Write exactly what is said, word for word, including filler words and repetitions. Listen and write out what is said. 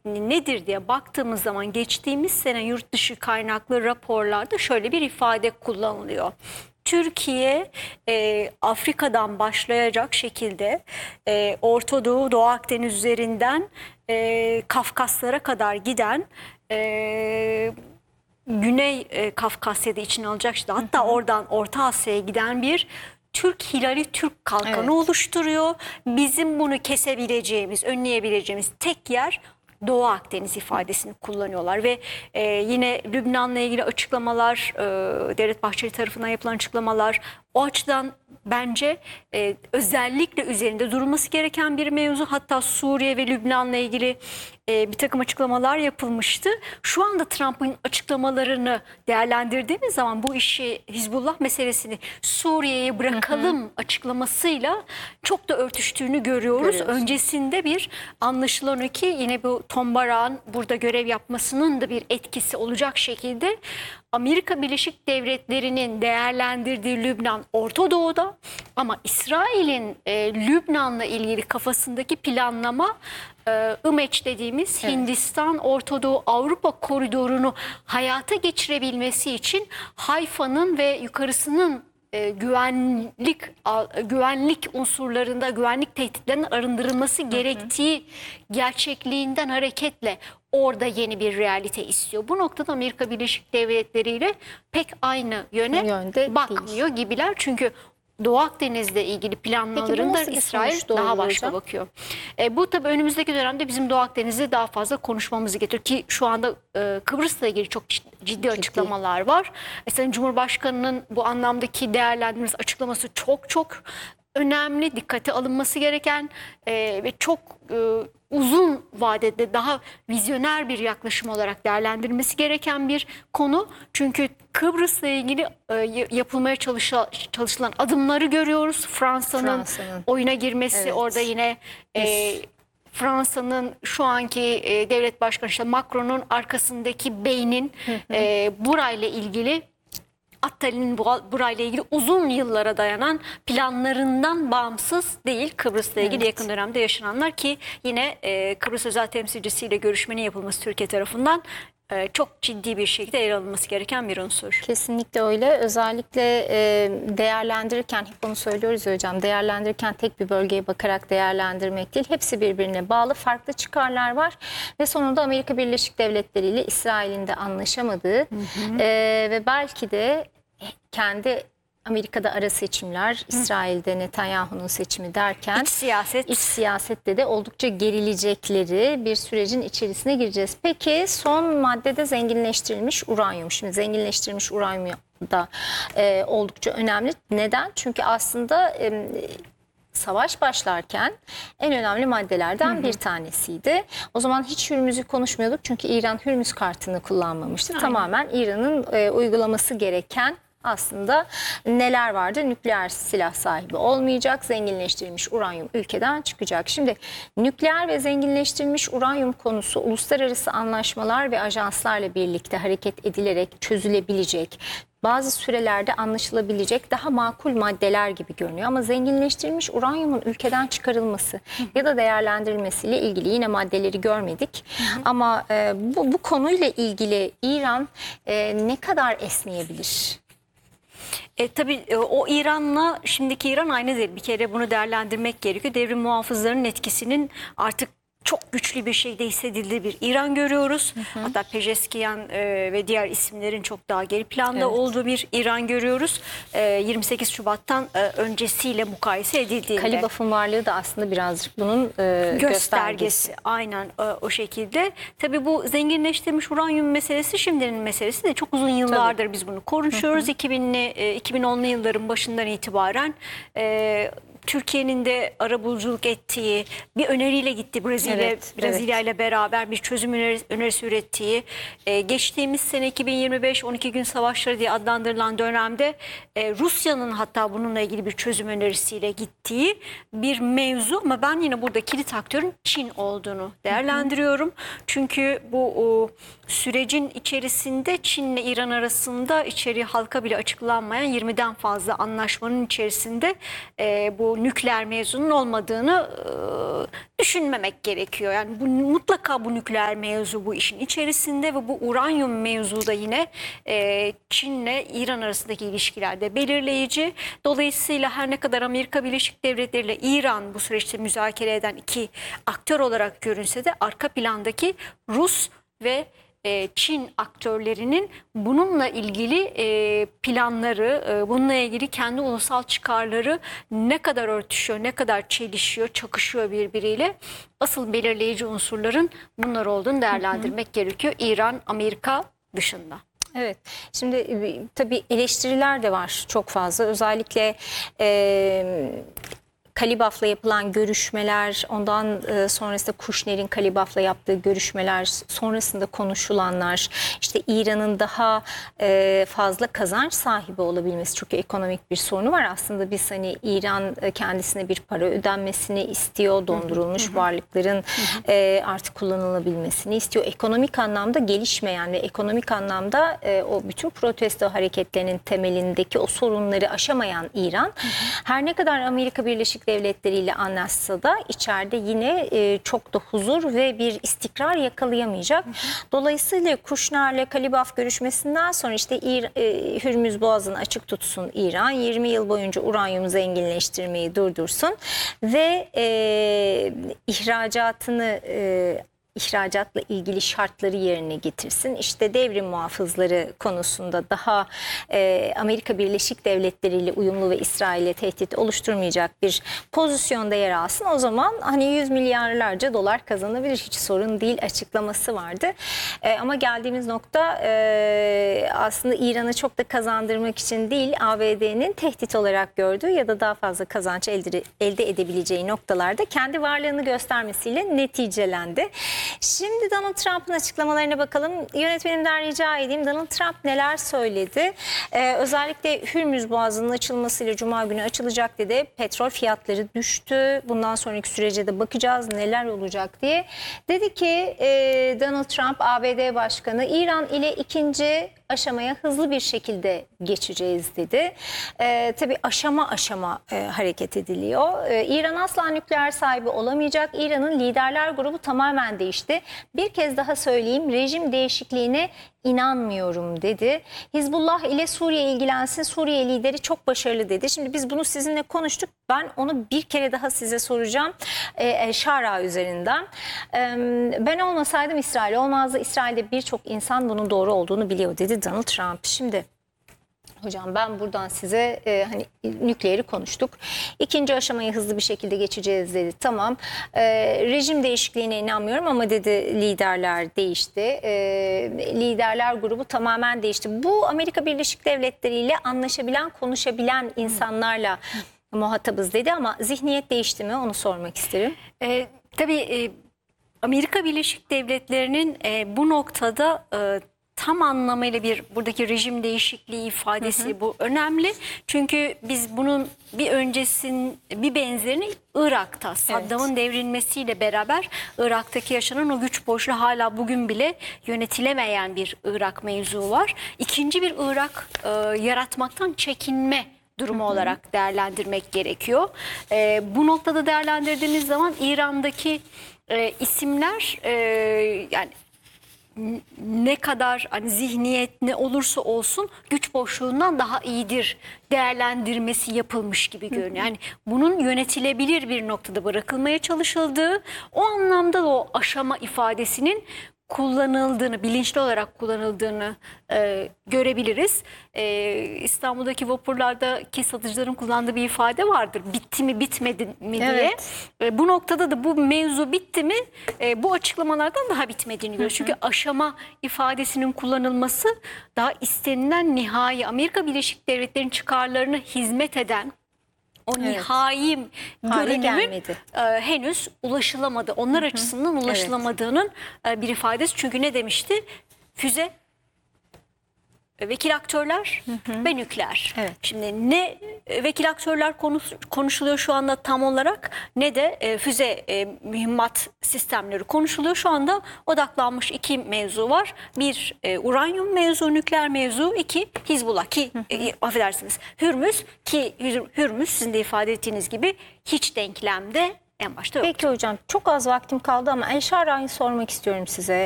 nedir diye baktığımız zaman geçtiğimiz sene yurt dışı kaynaklı raporlarda şöyle bir ifade kullanılıyor. Türkiye e, Afrika'dan başlayacak şekilde e, Orta Doğu, Doğu Akdeniz üzerinden e, Kafkaslara kadar giden e, Güney e, Kafkasya'da içine alacak şekilde, hatta oradan Orta Asya'ya giden bir Türk hilali, Türk kalkanı Evet. oluşturuyor. Bizim bunu kesebileceğimiz, önleyebileceğimiz tek yer Doğu Akdeniz ifadesini kullanıyorlar ve e, yine Lübnan'la ilgili açıklamalar, e, Devlet Bahçeli tarafından yapılan açıklamalar o açıdan bence e, özellikle üzerinde durulması gereken bir mevzu. Hatta Suriye ve Lübnan'la ilgili e, bir takım açıklamalar yapılmıştı. Şu anda Trump'ın açıklamalarını değerlendirdiğimiz zaman bu işi, Hizbullah meselesini Suriye'ye bırakalım hı hı. açıklamasıyla çok da örtüştüğünü görüyoruz. görüyoruz. Öncesinde bir anlaşılan o ki yine bu Tom Barak'ın burada görev yapmasının da bir etkisi olacak şekilde Amerika Birleşik Devletleri'nin değerlendirdiği Lübnan Orta Doğu'da, ama İsrail'in e, Lübnan'la ilgili kafasındaki planlama e, IMEC dediğimiz evet. Hindistan, Orta Doğu, Avrupa koridorunu hayata geçirebilmesi için Hayfa'nın ve yukarısının e, güvenlik a, güvenlik unsurlarında, güvenlik tehditlerinin arındırılması hı hı. gerektiği gerçekliğinden hareketle orada yeni bir realite istiyor. Bu noktada Amerika Birleşik Devletleri ile pek aynı yöne Yönde bakmıyor değil. gibiler. Çünkü Doğu Akdeniz'le ilgili planlarında İsrail daha başka hocam? bakıyor. E, bu tabii önümüzdeki dönemde bizim Doğu Akdeniz'de daha fazla konuşmamızı getiriyor ki şu anda e, Kıbrıs'la ilgili çok ciddi, ciddi açıklamalar var. E, Sayın Cumhurbaşkanı'nın bu anlamdaki değerlendirmesi, açıklaması çok çok önemli, dikkate alınması gereken e, ve çok e, uzun vadede daha vizyoner bir yaklaşım olarak değerlendirilmesi gereken bir konu. Çünkü Kıbrıs'la ilgili e, yapılmaya çalışa, çalışılan adımları görüyoruz. Fransa'nın Fransa oyuna girmesi, evet. orada yine e, Fransa'nın şu anki e, devlet başkanı işte Macron'un arkasındaki beynin e, burayla ilgili, Attal'in burayla ilgili uzun yıllara dayanan planlarından bağımsız değil Kıbrıs'la ilgili evet. yakın dönemde yaşananlar, ki yine e, Kıbrıs özel temsilcisiyle görüşmenin yapılması Türkiye tarafından e, çok ciddi bir şekilde yer alınması gereken bir unsur. Kesinlikle öyle. Özellikle e, değerlendirirken, hep onu söylüyoruz ya hocam, değerlendirirken tek bir bölgeye bakarak değerlendirmek değil, hepsi birbirine bağlı, farklı çıkarlar var ve sonunda Amerika Birleşik Devletleri ile İsrail'in de anlaşamadığı hı hı. E, ve belki de kendi Amerika'da ara seçimler, Hı. İsrail'de Netanyahu'nun seçimi derken iç siyaset, iç siyasette de oldukça gerilecekleri bir sürecin içerisine gireceğiz. Peki son maddede zenginleştirilmiş uranyum. Şimdi zenginleştirilmiş uranyum da e, oldukça önemli. Neden? Çünkü aslında e, savaş başlarken en önemli maddelerden hı hı. bir tanesiydi. O zaman hiç Hürmüz'ü konuşmuyorduk çünkü İran Hürmüz kartını kullanmamıştı. Aynen. Tamamen İran'ın e, uygulaması gereken aslında neler vardı? Nükleer silah sahibi olmayacak, zenginleştirilmiş uranyum ülkeden çıkacak. Şimdi nükleer ve zenginleştirilmiş uranyum konusu uluslararası anlaşmalar ve ajanslarla birlikte hareket edilerek çözülebilecek, bazı sürelerde anlaşılabilecek daha makul maddeler gibi görünüyor. Ama zenginleştirilmiş uranyumun ülkeden çıkarılması hı. ya da değerlendirilmesiyle ilgili yine maddeleri görmedik. Hı hı. Ama e, bu, bu konuyla ilgili İran e, ne kadar esneyebilir? E, tabii e, o İran'la şimdiki İran aynı değil. Bir kere bunu değerlendirmek gerekiyor. Devrim muhafızlarının etkisinin artık çok güçlü bir şekilde hissedildiği bir İran görüyoruz. Hı hı. Hatta Pezeşkiyan e, ve diğer isimlerin çok daha geri planda evet. olduğu bir İran görüyoruz. E, yirmi sekiz Şubat'tan e, öncesiyle mukayese edildiğinde. Kalibaf'ın varlığı da aslında birazcık bunun e, göstergesi. göstergesi. Aynen e, o şekilde. Tabii bu zenginleştirilmiş uranyum meselesi şimdinin meselesi de çok uzun yıllardır Tabii. biz bunu konuşuyoruz. Hı hı. iki binli, e, iki bin onlu yılların başından itibaren e, Türkiye'nin de arabuluculuk ettiği bir öneriyle gitti Brezilya, evet, Brezilya ile evet. beraber bir çözüm önerisi, önerisi ürettiği, e, geçtiğimiz sene iki bin yirmi beş on iki gün savaşları diye adlandırılan dönemde e, Rusya'nın hatta bununla ilgili bir çözüm önerisiyle gittiği bir mevzu, ama ben yine burada kilit aktörün Çin olduğunu değerlendiriyorum. Hı hı. Çünkü bu o, sürecin içerisinde Çin ile İran arasında içeriği halka bile açıklanmayan yirmiden fazla anlaşmanın içerisinde e, bu bu nükleer mevzunun olmadığını e, düşünmemek gerekiyor. Yani bu, mutlaka bu nükleer mevzu bu işin içerisinde ve bu uranyum mevzu da yine e, Çin'le İran arasındaki ilişkilerde belirleyici. Dolayısıyla her ne kadar Amerika Birleşik Devletleri ile İran bu süreçte müzakere eden iki aktör olarak görünse de arka plandaki Rus ve e, Çin aktörlerinin bununla ilgili e, planları, e, bununla ilgili kendi ulusal çıkarları ne kadar örtüşüyor, ne kadar çelişiyor, çakışıyor birbiriyle. Asıl belirleyici unsurların bunlar olduğunu değerlendirmek hı hı. gerekiyor İran, Amerika dışında. Evet, şimdi e, tabii eleştiriler de var çok fazla. Özellikle e, Kalibaf'la yapılan görüşmeler, ondan e, sonrasında Kushner'in Kalibaf'la yaptığı görüşmeler, sonrasında konuşulanlar, işte İran'ın daha e, fazla kazanç sahibi olabilmesi, çünkü ekonomik bir sorunu var. Aslında biz hani İran kendisine bir para ödenmesini istiyor, dondurulmuş hı hı. varlıkların hı hı. E, artık kullanılabilmesini istiyor. Ekonomik anlamda gelişmeyen ve ekonomik anlamda e, o bütün protesto hareketlerinin temelindeki o sorunları aşamayan İran, hı hı. her ne kadar Amerika Birleşik Devletleri ile anlaşsa da içeride yine e, çok da huzur ve bir istikrar yakalayamayacak. Hı hı. Dolayısıyla Kushner'le Kalibaf görüşmesinden sonra işte İr, e, Hürmüz Boğazı'nı açık tutsun İran, yirmi yıl boyunca uranyum zenginleştirmeyi durdursun ve e, ihracatını e, ihracatla ilgili şartları yerine getirsin. İşte devrim muhafızları konusunda daha e, Amerika Birleşik Devletleri ile uyumlu ve İsrail'e tehdit oluşturmayacak bir pozisyonda yer alsın. O zaman hani yüz milyarlarca dolar kazanabilir, hiç sorun değil açıklaması vardı. E, ama geldiğimiz nokta e, aslında İran'ı çok da kazandırmak için değil, A B D'nin tehdit olarak gördüğü ya da daha fazla kazanç elde, elde edebileceği noktalarda kendi varlığını göstermesiyle neticelendi. Şimdi Donald Trump'ın açıklamalarına bakalım. Yönetmenimden rica edeyim. Donald Trump neler söyledi? Ee, özellikle Hürmüz Boğazı'nın açılmasıyla Cuma günü açılacak dedi. Petrol fiyatları düştü. Bundan sonraki sürece de bakacağız neler olacak diye. Dedi ki e, Donald Trump, A B D Başkanı, İran ile ikinci aşamaya hızlı bir şekilde geçeceğiz dedi. Ee, tabii aşama aşama e, hareket ediliyor. Ee, İran asla nükleer sahibi olamayacak. İran'ın liderler grubu tamamen değişti. Bir kez daha söyleyeyim, rejim değişikliğine inanmıyorum dedi. Hizbullah ile Suriye ilgilensin. Suriye lideri çok başarılı dedi. Şimdi biz bunu sizinle konuştuk. Ben onu bir kere daha size soracağım. Ee, Şara üzerinden. Ee, ben olmasaydım İsrail olmazdı. İsrail'de birçok insan bunun doğru olduğunu biliyor dedi Donald Trump. Şimdi hocam ben buradan size e, hani nükleeri konuştuk. İkinci aşamayı hızlı bir şekilde geçeceğiz dedi. Tamam. E, rejim değişikliğine inanmıyorum ama dedi liderler değişti. E, liderler grubu tamamen değişti. Bu Amerika Birleşik Devletleri ile anlaşabilen, konuşabilen insanlarla muhatabız dedi ama zihniyet değişti mi? Onu sormak isterim. E, tabii e, Amerika Birleşik Devletleri'nin e, bu noktada e, tam anlamıyla bir buradaki rejim değişikliği ifadesi hı hı. bu önemli. Çünkü biz bunun bir öncesin bir benzerini Irak'ta Saddam'ın evet. devrilmesiyle beraber Irak'taki yaşanan o güç boşluğu hala bugün bile yönetilemeyen bir Irak mevzu var. İkinci bir Irak e, yaratmaktan çekinme durumu hı hı. olarak değerlendirmek gerekiyor. E, bu noktada değerlendirdiğimiz zaman İran'daki e, isimler e, yani ne kadar hani zihniyet ne olursa olsun güç boşluğundan daha iyidir değerlendirmesi yapılmış gibi görünüyor. Yani bunun yönetilebilir bir noktada bırakılmaya çalışıldığı, o anlamda da o aşama ifadesinin kullanıldığını, bilinçli olarak kullanıldığını e, görebiliriz. E, İstanbul'daki vapurlardaki satıcıların kullandığı bir ifade vardır. Bitti mi, bitmedi mi diye. Evet. E, bu noktada da bu mevzu bitti mi, e, bu açıklamalardan daha bitmediğini görüyoruz. Çünkü aşama ifadesinin kullanılması daha istenilen nihai, Amerika Birleşik Devletleri'nin çıkarlarına hizmet eden o evet. nihai görünümün e, henüz ulaşılamadı. Onlar hı hı. açısından ulaşılamadığının evet. e, bir ifadesi. Çünkü ne demişti? Füze vekil aktörler ve nükleer. Evet. Şimdi ne e, vekil aktörler konusu, konuşuluyor şu anda tam olarak, ne de e, füze e, mühimmat sistemleri konuşuluyor. Şu anda odaklanmış iki mevzu var. Bir e, uranyum mevzu, nükleer mevzu. İki Hizbullah ki e, affedersiniz Hürmüz ki Hür- Hürmüz sizin de ifade ettiğiniz gibi hiç denklemde en başta yok. Peki hocam, çok az vaktim kaldı ama Elşaray'ı sormak istiyorum size.